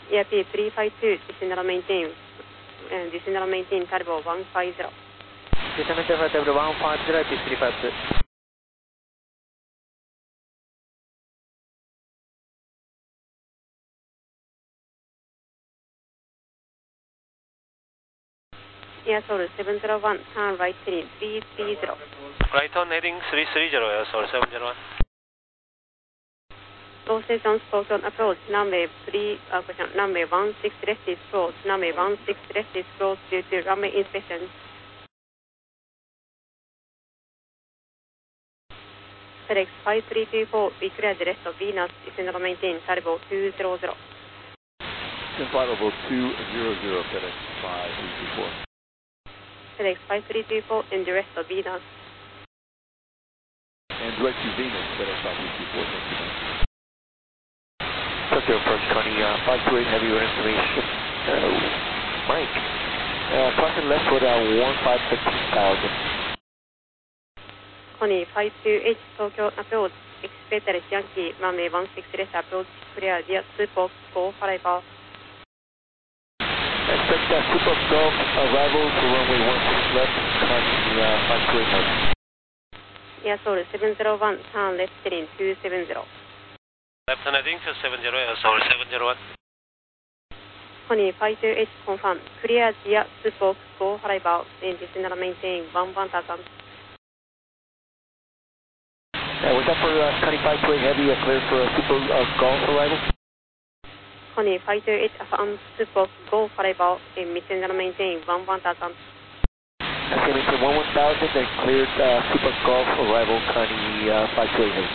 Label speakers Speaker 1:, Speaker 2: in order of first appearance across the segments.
Speaker 1: EIP 352, descend maintain turbo 150.
Speaker 2: Descend turbo 150, EIP 352.
Speaker 1: Air Soul 701, turn right heading 330.
Speaker 3: Right on heading 330, Air Soul 701.
Speaker 1: Low station Spokane approach, runway 16 left is closed, runway 16 left is closed due to runway inspection. FedEx 5324, we cleared the rest of Venus, descend maintain turbo 200.
Speaker 4: Descend flight level 200, FedEx 5324.
Speaker 1: FedEx 5324 in the rest of Venus.
Speaker 4: And direct to Venus, FedEx 5324.
Speaker 2: Tokyo approach 528 heavy with information. Mike, crossing left with 15,000.
Speaker 1: Connie 528 Tokyo approach, expect Yankee runway 16 left approach, clear via Super Go arrival.
Speaker 2: Expect Super Golf arrival to runway 16 left, Connie 528 heavy.
Speaker 1: Air Soul 701, turn left heading 270.
Speaker 3: Left on heading 270, Air Soul 701.
Speaker 1: Connie 528 confirm, clear via Super Go arrival, and descend maintain 11,000.
Speaker 2: Was that for Connie 528 heavy, clear for Super Golf arrival?
Speaker 1: Connie 528 affirm Super Go arrival, and descend maintain 11,000.
Speaker 2: Okay, maintain 11,000 and cleared Super Golf arrival, Connie 528 heavy.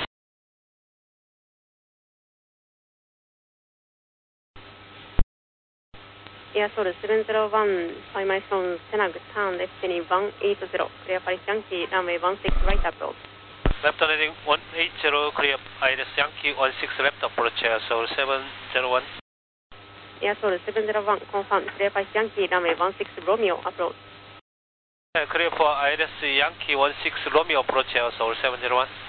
Speaker 1: Air Soul 701, 5 miles from Senag, turn left heading 180, clear Paris Yankee, runway 16 right approach.
Speaker 3: Left on heading 180, clear Iris Yankee 16 left approach, Air Soul 701.
Speaker 1: Air Soul 701, confirm, clear Paris Yankee, runway 16 Romeo approach.
Speaker 3: Clear for Iris Yankee 16 Romeo approach, Air Soul 701.